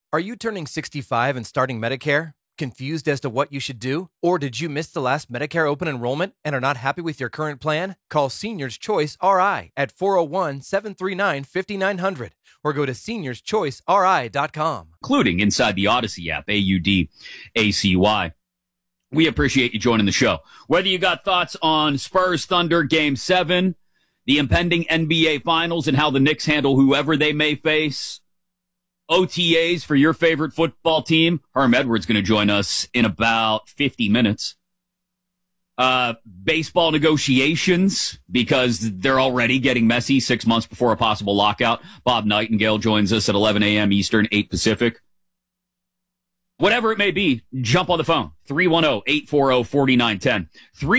Are you turning 65 and starting Medicare? Confused as to what you should do? Or did you miss the last Medicare open enrollment and are not happy with your current plan? Call Seniors Choice RI at 401-739-5900 or go to seniorschoiceri.com. Including inside the Odyssey app, AUDACY. We appreciate you joining the show. Whether you got thoughts on Spurs Thunder Game 7, the impending NBA Finals and how the Knicks handle whoever they may face, OTAs for your favorite football team. Herm Edwards going to join us in about 50 minutes. Baseball negotiations, because they're already getting messy 6 months before a possible lockout. Bob Nightingale joins us at 11 a.m. Eastern, 8 Pacific. Whatever it may be, jump on the phone. 310-840-4910.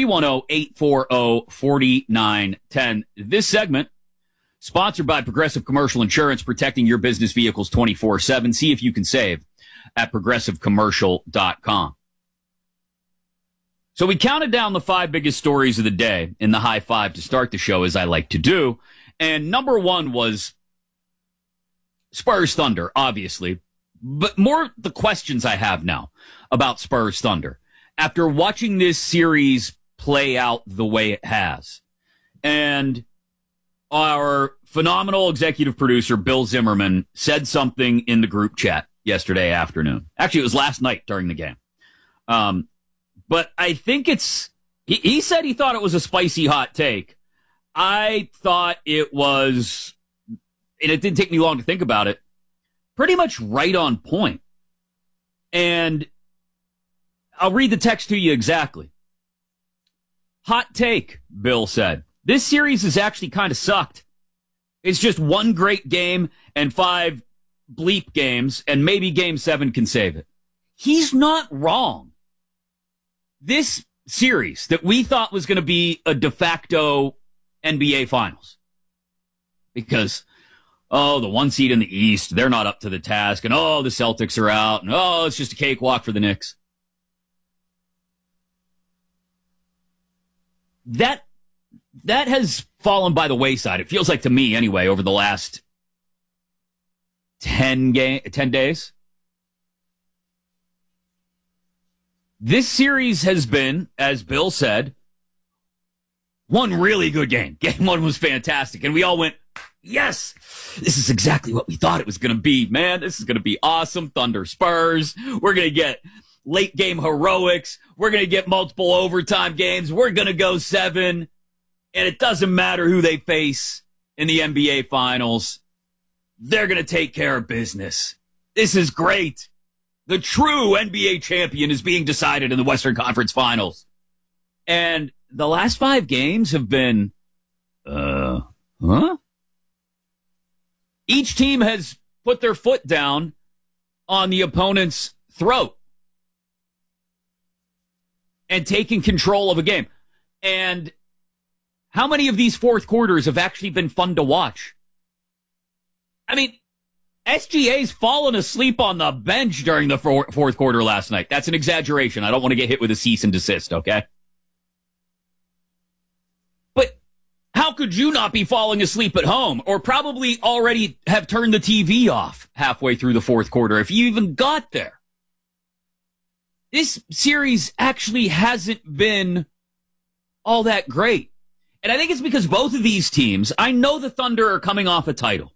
310-840-4910. This segment, sponsored by Progressive Commercial Insurance, protecting your business vehicles 24/7. See if you can save at progressivecommercial.com. So we counted down the 5 biggest stories of the day in the high five to start the show, as I like to do. And number 1 was Spurs Thunder, obviously. But more the questions I have now about Spurs Thunder after watching this series play out the way it has. And our phenomenal executive producer, Bill Zimmerman, said something in the group chat yesterday afternoon. Actually, it was last night during the game. But I think he said he thought it was a spicy hot take. I thought it was, and it didn't take me long to think about it, pretty much right on point. And I'll read the text to you exactly. Hot take, Bill said. This series has actually kind of sucked. It's just one great game and 5 bleep games, and maybe Game 7 can save it. He's not wrong. This series that we thought was going to be a de facto NBA Finals, because the 1 seed in the East, they're not up to the task. And, the Celtics are out. And, it's just a cakewalk for the Knicks. That has fallen by the wayside. It feels like to me, anyway, over the last 10 days. This series has been, as Bill said, one really good game. Game 1 was fantastic. And we all went, yes, this is exactly what we thought it was going to be, man. This is going to be awesome. Thunder Spurs. We're going to get late game heroics. We're going to get multiple overtime games. We're going to go 7. And it doesn't matter who they face in the NBA Finals. They're going to take care of business. This is great. The true NBA champion is being decided in the Western Conference Finals. And the last 5 games have been, Each team has put their foot down on the opponent's throat and taken control of a game. And how many of these fourth quarters have actually been fun to watch? I mean, SGA's fallen asleep on the bench during the fourth quarter last night. That's an exaggeration. I don't want to get hit with a cease and desist, okay? But how could you not be falling asleep at home, or probably already have turned the TV off halfway through the fourth quarter if you even got there? This series actually hasn't been all that great. And I think it's because both of these teams, I know the Thunder are coming off a title.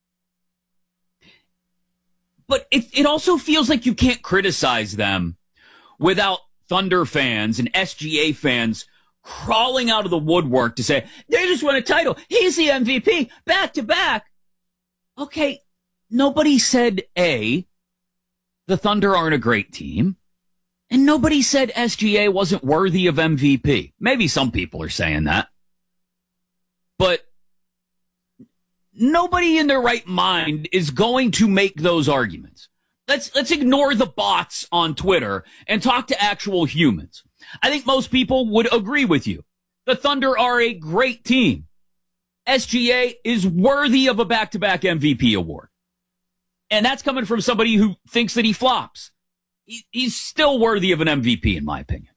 But it also feels like you can't criticize them without Thunder fans and SGA fans crawling out of the woodwork to say, they just won a title. He's the MVP, back to back. Okay, nobody said A, the Thunder aren't a great team. And nobody said SGA wasn't worthy of MVP. Maybe some people are saying that. But nobody in their right mind is going to make those arguments. Let's ignore the bots on Twitter and talk to actual humans. I think most people would agree with you. The Thunder are a great team. SGA is worthy of a back-to-back MVP award. And that's coming from somebody who thinks that he flops. He's still worthy of an MVP, in my opinion.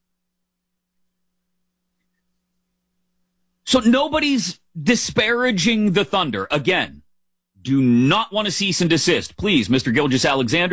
So nobody's disparaging the Thunder. Again, do not want to cease and desist. Please, Mr. Gilgeous-Alexander.